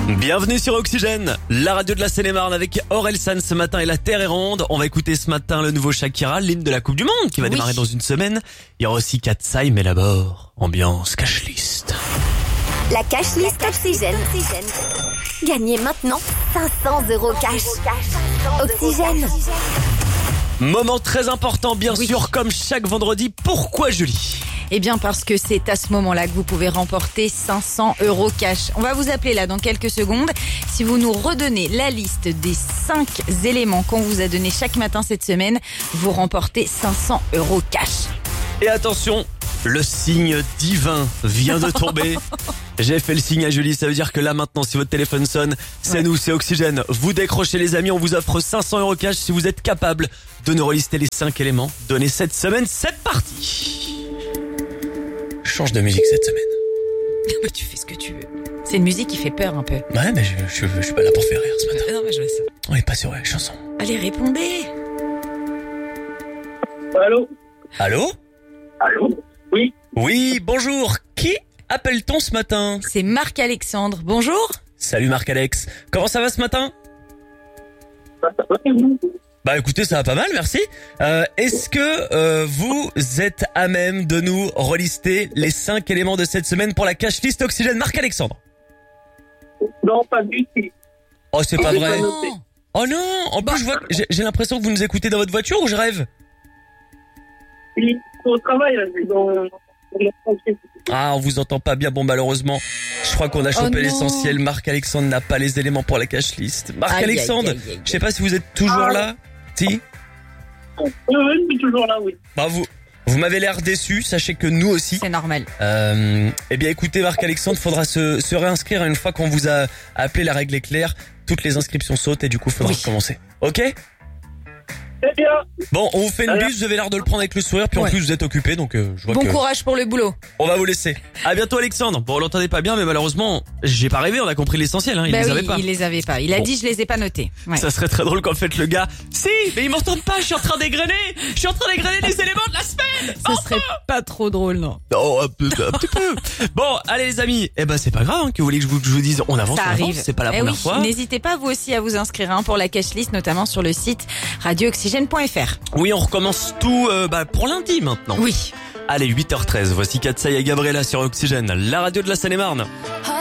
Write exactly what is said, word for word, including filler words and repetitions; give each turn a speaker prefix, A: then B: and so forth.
A: Bienvenue sur Oxygène, la radio de la Seine-et-Marne avec Orelsan ce matin et la Terre est ronde. On va écouter ce matin le nouveau Shakira, l'hymne de la Coupe du Monde qui va oui. démarrer dans une semaine. Il y aura aussi Katsai, mais d'abord, ambiance cashlist.
B: La cashlist Oxygène. Gagnez maintenant cinq cents euros cash. Oxygène.
A: Moment très important, bien oui. sûr, comme chaque vendredi. Pourquoi Julie ?
C: Eh bien parce que c'est à ce moment-là que vous pouvez remporter cinq cents euros cash. On va vous appeler là dans quelques secondes. Si vous nous redonnez la liste des cinq éléments qu'on vous a donnés chaque matin cette semaine, vous remportez cinq cents euros cash.
A: Et attention, le signe divin vient de tomber. J'ai fait le signe à Julie, ça veut dire que là maintenant, si votre téléphone sonne, c'est ouais. nous, c'est Oxygène. Vous décrochez les amis, on vous offre cinq cents euros cash si vous êtes capable de nous relister les cinq éléments donnés cette semaine. C'est parti. Change de musique cette semaine.
C: Tu fais ce que tu veux. C'est une musique qui fait peur un peu.
A: Ouais, mais je, je, je suis pas là pour faire rire ce matin.
C: Non, mais je vois ça.
A: On est pas sur la chanson.
C: Allez, répondez.
D: Allô ?
A: Allô ?
D: Allô ? Oui ?
A: Oui, bonjour. Qui appelle-t-on ce matin ?
C: C'est Marc-Alexandre. Bonjour.
A: Salut Marc-Alex. Comment ça va ce matin ?
D: Ça, ça va et vous ?
A: Bah écoutez, ça va pas mal, merci. Euh, est-ce que euh, vous êtes à même de nous relister les cinq éléments de cette semaine pour la cashlist Oxygène Marc-Alexandre ?
D: Non, pas du tout.
A: Oh, c'est pas
D: J'ai
A: vrai.
D: pas noté.
A: Oh non, en plus je vois, j'ai, j'ai l'impression que vous nous écoutez dans votre voiture ou je rêve ?
D: Oui, au travail, là, je suis dans...
A: Ah, on vous entend pas bien, bon malheureusement. Je crois qu'on a chopé
C: oh
A: l'essentiel. Marc-Alexandre n'a pas les éléments pour la cashlist. Marc-Alexandre,
C: aïe, aïe, aïe, aïe.
A: je sais pas si vous êtes toujours
D: ah.
A: là. Si ?
D: Oui, oui, je suis toujours là, oui.
A: Bah vous, vous m'avez l'air déçu, sachez que nous aussi.
C: C'est normal.
A: Euh, eh bien écoutez Marc-Alexandre, faudra se, se réinscrire une fois qu'on vous a appelé, la règle est claire. Toutes les inscriptions sautent et du coup faudra
C: oui.
A: recommencer. Ok ?
D: C'est bien.
A: Bon, on vous fait une
D: Alors.
A: bise, vous avez l'air de le prendre avec le sourire, puis
C: Ouais.
A: en plus vous êtes occupé, donc euh, je vois
C: Bon
A: que...
C: courage pour le boulot.
A: On va vous laisser. À bientôt Alexandre. Bon, on l'entendait pas bien, mais malheureusement, j'ai pas rêvé, on a compris l'essentiel, hein. Il
C: bah
A: les
C: oui,
A: avait pas.
C: il les avait pas. Il a
A: Bon.
C: dit je les ai pas notés. Ouais.
A: Ça serait très drôle qu'en fait le gars, si, mais ils m'entendent pas, je suis en train d'égrener, je suis en train d'égrener les éléments de la semaine.
C: Ça serait pas trop drôle, non.
A: Oh, un, peu, un petit peu. Bon, allez les amis, eh ben c'est pas grave, hein, que vous voulez que je vous, que je vous dise, on avance,
C: Ça
A: on
C: arrive.
A: avance, c'est pas la
C: eh
A: première
C: oui.
A: fois.
C: N'hésitez pas vous aussi à vous inscrire hein, pour la cashlist, notamment sur le site radio oxygène point f r.
A: Oui, on recommence tout euh, bah, pour lundi maintenant.
C: Oui.
A: Allez, huit heures treize, voici Katsai et Gabriella sur Oxygène, la radio de la Seine-et-Marne.